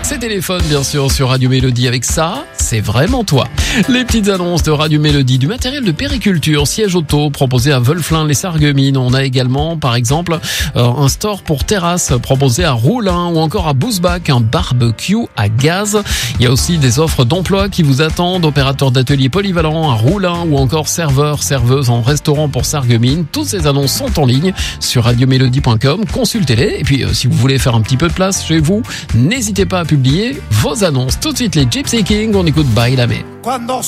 Ses téléphones, bien sûr, sur Radio Mélodie. Avec ça, c'est vraiment toi. Les petites annonces de Radio Mélodie, du matériel de périculture, siège auto proposé à Wolflin-les-Sarreguemines. On a également, par exemple, un store pour terrasse proposé à Roulin ou encore à Bousbach, un barbecue à gaz. Il y a aussi des offres d'emploi qui vous attendent, opérateur d'atelier polyvalent à Roulin ou encore serveur, serveuse en restaurant pour Sarreguemines. Toutes ces annonces sont en ligne sur radiomélodie.com. Consultez-les. Et puis, si vous voulez faire un petit peu de place chez vous, n'hésitez pas à publier vos annonces. Tout de suite, les Gypsy Kings, on écoute Bailame. Cuando